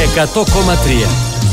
100,3.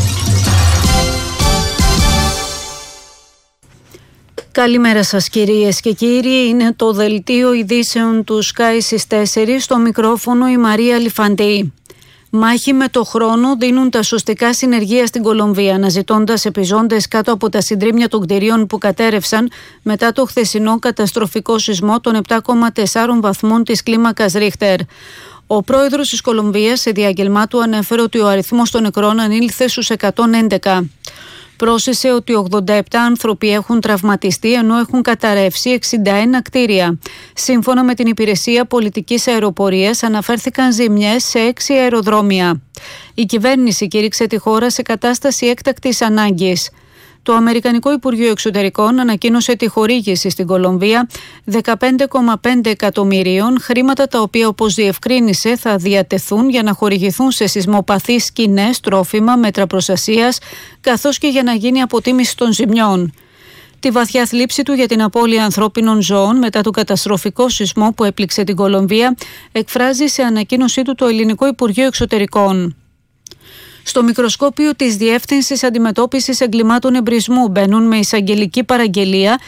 Καλημέρα σας κυρίες και κύριοι, είναι το δελτίο ειδήσεων του Sky στις 4, στο μικρόφωνο η Μαρία Λιφαντή. Μάχη με το χρόνο δίνουν τα σωστικά συνεργεία στην Κολομβία, αναζητώντας επιζώντες κάτω από τα συντρίμμια των κτηρίων που κατέρευσαν μετά το χθεσινό καταστροφικό σεισμό των 7,4 βαθμών της κλίμακας Ρίχτερ. Ο πρόεδρος της Κολομβίας σε διάγγελμά του ανέφερε ότι ο αριθμός των νεκρών ανήλθε στους 111. Πρόσθεσε ότι 87 άνθρωποι έχουν τραυματιστεί ενώ έχουν καταρρεύσει 61 κτίρια. Σύμφωνα με την Υπηρεσία Πολιτικής Αεροπορίας αναφέρθηκαν ζημιές σε 6 αεροδρόμια. Η κυβέρνηση κήρυξε τη χώρα σε κατάσταση έκτακτης ανάγκης. Το Αμερικανικό Υπουργείο Εξωτερικών ανακοίνωσε τη χορήγηση στην Κολομβία 15,5 εκατομμυρίων, χρήματα τα οποία, όπως διευκρίνησε, θα διατεθούν για να χορηγηθούν σε σεισμοπαθείς σκηνές, τρόφιμα, μέτρα προστασίας, καθώς και για να γίνει αποτίμηση των ζημιών. Τη βαθιά θλίψη του για την απώλεια ανθρώπινων ζώων μετά το καταστροφικό σεισμό που έπληξε την Κολομβία εκφράζει σε ανακοίνωσή του το Ελληνικό Υπουργείο Εξωτερικών. Στο μικροσκόπιο της Διεύθυνσης Αντιμετώπισης Εγκλημάτων Εμπρισμού μπαίνουν με εισαγγελική παραγγελία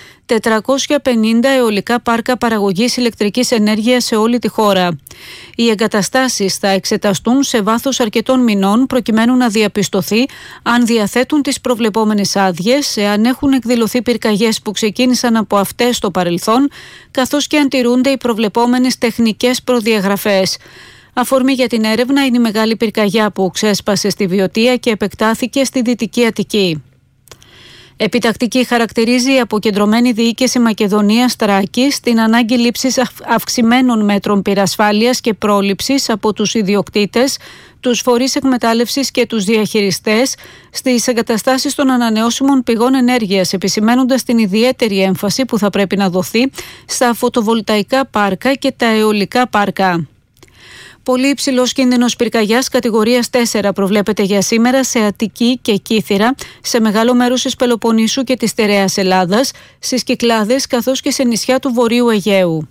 450 αιωλικά πάρκα παραγωγής ηλεκτρικής ενέργειας σε όλη τη χώρα. Οι εγκαταστάσεις θα εξεταστούν σε βάθος αρκετών μηνών προκειμένου να διαπιστωθεί αν διαθέτουν τις προβλεπόμενες άδειες, εάν έχουν εκδηλωθεί πυρκαγιές που ξεκίνησαν από αυτές στο παρελθόν, καθώς και αν τηρούνται οι προβλεπόμενες τεχνικές προδιαγραφές. Αφορμή για την έρευνα είναι η μεγάλη πυρκαγιά που ξέσπασε στη Βιωτία και επεκτάθηκε στη Δυτική Αττική. Επιτακτική χαρακτηρίζει η αποκεντρωμένη διοίκηση Μακεδονίας Θράκης την ανάγκη λήψης αυξημένων μέτρων πυρασφάλειας και πρόληψης από τους ιδιοκτήτες, τους φορείς εκμετάλλευσης και τους διαχειριστές στις εγκαταστάσεις των ανανεώσιμων πηγών ενέργειας, επισημαίνοντας την ιδιαίτερη έμφαση που θα πρέπει να δοθεί στα φωτοβολταϊκά πάρκα και τα αιωλικά πάρκα. Πολύ υψηλός κίνδυνος πυρκαγιάς κατηγορίας 4 προβλέπεται για σήμερα σε Αττική και Κύθυρα, σε μεγάλο μέρος της Πελοποννήσου και της Στερεάς Ελλάδας, στις Κυκλάδες καθώς και σε νησιά του Βορείου Αιγαίου.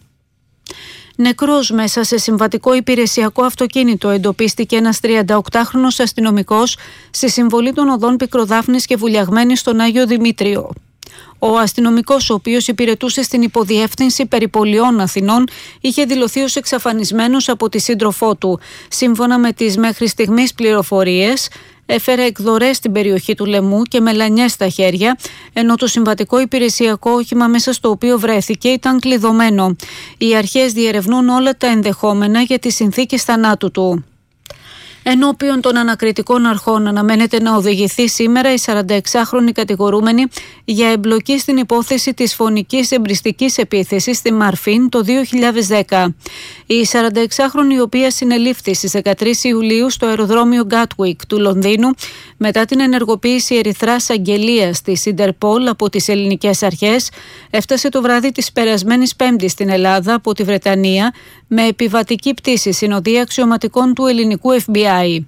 Νεκρός μέσα σε συμβατικό υπηρεσιακό αυτοκίνητο εντοπίστηκε ένας 38χρονος αστυνομικός στη συμβολή των οδών Πικροδάφνης και Βουλιαγμένης στον Άγιο Δημήτριο. Ο αστυνομικός, ο οποίος υπηρετούσε στην υποδιεύθυνση περιπολιών Αθηνών, είχε δηλωθεί ως εξαφανισμένος από τη σύντροφό του. Σύμφωνα με τις μέχρι στιγμής πληροφορίες, έφερε εκδορές στην περιοχή του Λεμού και μελανιές στα χέρια, ενώ το συμβατικό υπηρεσιακό όχημα μέσα στο οποίο βρέθηκε ήταν κλειδωμένο. Οι αρχές διερευνούν όλα τα ενδεχόμενα για τις συνθήκες θανάτου του. Ενώπιον των ανακριτικών αρχών αναμένεται να οδηγηθεί σήμερα η 46χρονη κατηγορούμενη για εμπλοκή στην υπόθεση της φωνικής εμπριστικής επίθεσης στη Μαρφίν το 2010. Η 46χρονη, η οποία συνελήφθη στις 13 Ιουλίου στο αεροδρόμιο Γκάτουικ του Λονδίνου μετά την ενεργοποίηση ερυθράς αγγελίας της Ιντερπολ από τις ελληνικές αρχές, έφτασε το βράδυ της περασμένης Πέμπτης στην Ελλάδα από τη Βρετανία με επιβατική πτήση συνοδεία αξιωματικών του ελληνικού FBI.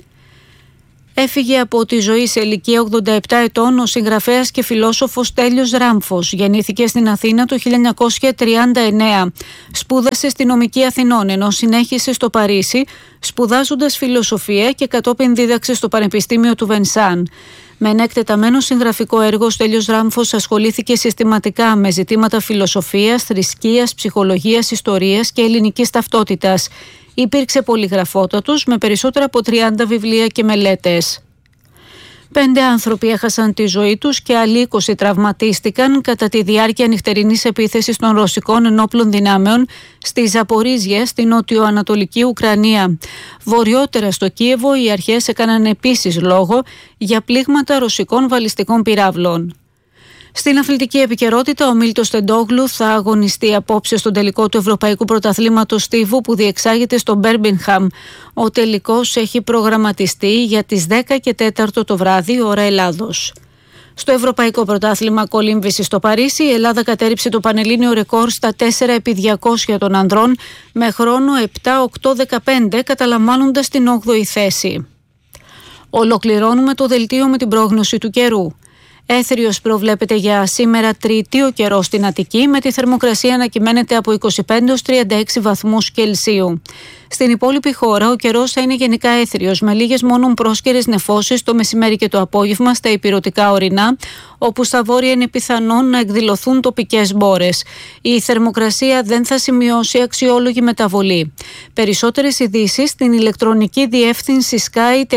Έφυγε από τη ζωή σε ηλικία 87 ετών ο συγγραφέας και φιλόσοφος Τέλειος Ράμφος. Γεννήθηκε στην Αθήνα το 1939. Σπούδασε στη Νομική Αθηνών, ενώ συνέχισε στο Παρίσι σπουδάζοντας φιλοσοφία και κατόπιν δίδαξε στο Πανεπιστήμιο του Βενσάν. Με ένα εκτεταμένο συγγραφικό έργο, ο Τέλειος Ράμφος ασχολήθηκε συστηματικά με ζητήματα φιλοσοφίας, θρησκείας, ψυχολογίας, ιστορίας και ελληνικής ταυτότητας. Υπήρξε πολυγραφότατος με περισσότερα από 30 βιβλία και μελέτες. 5 άνθρωποι έχασαν τη ζωή τους και άλλοι 20 τραυματίστηκαν κατά τη διάρκεια νυχτερινής επίθεσης των ρωσικών ενόπλων δυνάμεων στη Ζαπορίζια, στη νότιο-ανατολική Ουκρανία. Βορειότερα στο Κίεβο, οι αρχές έκαναν επίσης λόγο για πλήγματα ρωσικών βαλιστικών πυράβλων. Στην αθλητική επικαιρότητα, ο Μίλτος Τεντόγλου θα αγωνιστεί απόψε στον τελικό του Ευρωπαϊκού Πρωταθλήματος Στίβου που διεξάγεται στο Μπέρμιγχαμ. Ο τελικός έχει προγραμματιστεί για τις 10 και 4 το βράδυ, ώρα Ελλάδος. Στο Ευρωπαϊκό Πρωτάθλημα Κολύμβησης στο Παρίσι, η Ελλάδα κατέριψε το πανελλήνιο ρεκόρ στα 4x200 των ανδρών με χρόνο 7-8-15, καταλαμβάνοντας την 8η θέση. Ολοκληρώνουμε το δελτίο με την πρόγνωση του καιρού. Έθριος προβλέπεται για σήμερα Τρίτη ο καιρός στην Αττική, με τη θερμοκρασία να κυμαίνεται από 25-36 βαθμούς Κελσίου. Στην υπόλοιπη χώρα ο καιρός θα είναι γενικά έθριος, με λίγες μόνο πρόσκαιρες νεφώσεις το μεσημέρι και το απόγευμα στα ηπειρωτικά ορεινά, όπου στα βόρεια είναι πιθανόν να εκδηλωθούν τοπικές μπόρες. Η θερμοκρασία δεν θα σημειώσει αξιόλογη μεταβολή. Περισσότερες ειδήσεις στην ηλεκτρονική διεύθυνση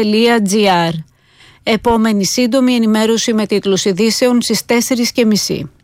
sky.gr. Επόμενη σύντομη ενημέρωση με τίτλους ειδήσεων στις 4:30.